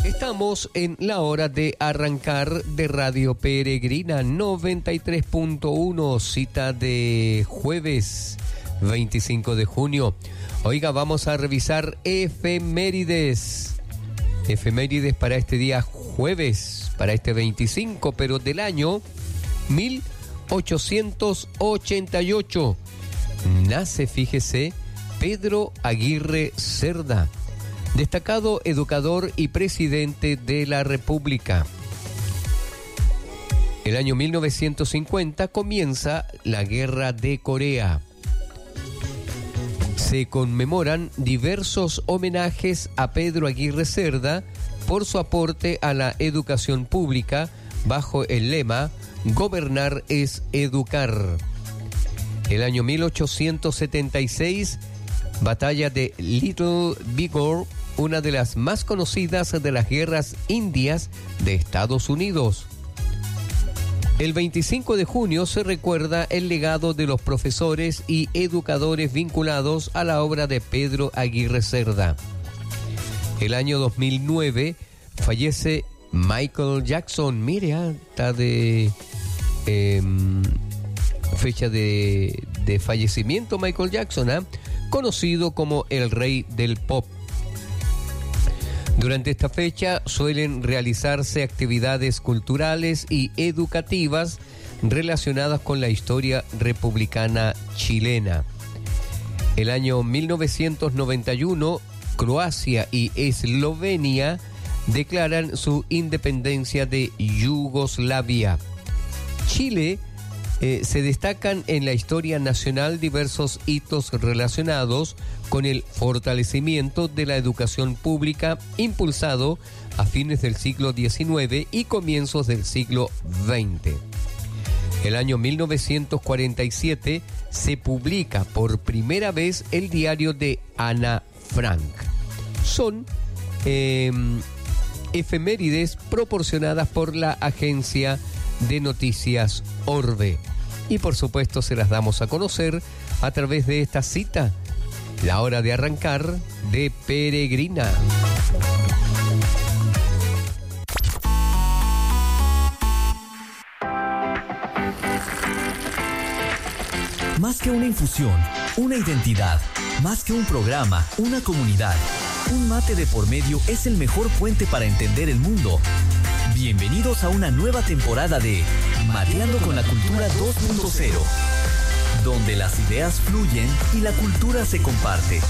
Estamos en la hora de arrancar de Radio Peregrina 93.1, cita de jueves 25 de junio. Oiga, vamos a revisar efemérides. Efemérides para este día jueves, para este 25, pero del año 1888. Nace, fíjese, Pedro Aguirre Cerda, destacado educador y presidente de la República. El año 1950 comienza la Guerra de Corea. Se conmemoran diversos homenajes a Pedro Aguirre Cerda por su aporte a la educación pública bajo el lema "Gobernar es educar". El año 1876, batalla de Little Bighorn, una de las más conocidas de las guerras indias de Estados Unidos. El 25 de junio se recuerda el legado de los profesores y educadores vinculados a la obra de Pedro Aguirre Cerda. El año 2009 fallece Michael Jackson. Mire, está de fecha de fallecimiento Michael Jackson, conocido como el rey del pop. Durante esta fecha suelen realizarse actividades culturales y educativas relacionadas con la historia republicana chilena. El año 1991, Croacia y Eslovenia declaran su independencia de Yugoslavia. Chile se destacan en la historia nacional diversos hitos relacionados con el fortalecimiento de la educación pública impulsado a fines del siglo XIX y comienzos del siglo XX. El año 1947 se publica por primera vez el diario de Ana Frank. Son efemérides proporcionadas por la agencia de noticias Orbe. Y por supuesto se las damos a conocer a través de esta cita, la hora de arrancar de Peregrina. Más que una infusión, una identidad. Más que un programa, una comunidad. Un mate de por medio es el mejor puente para entender el mundo. Bienvenidos a una nueva temporada de Mateando con la Cultura 2.0, donde las ideas fluyen y la cultura se comparte.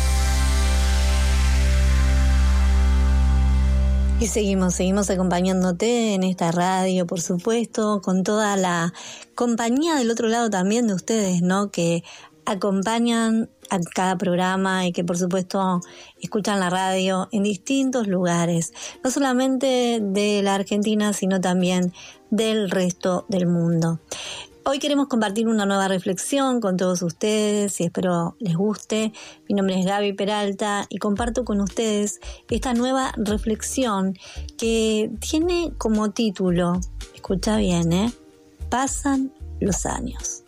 Y seguimos acompañándote en esta radio, por supuesto, con toda la compañía del otro lado también de ustedes, ¿no? Que acompañan a cada programa y que por supuesto escuchan la radio en distintos lugares, no solamente de la Argentina, sino también del resto del mundo. Hoy queremos compartir una nueva reflexión con todos ustedes y espero les guste. Mi nombre es Gaby Peralta y comparto con ustedes esta nueva reflexión que tiene como título, escucha bien, pasan los años.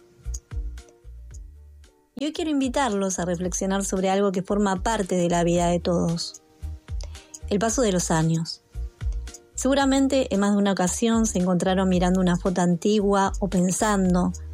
Y hoy quiero invitarlos a reflexionar sobre algo que forma parte de la vida de todos: el paso de los años. Seguramente en más de una ocasión se encontraron mirando una foto antigua o pensando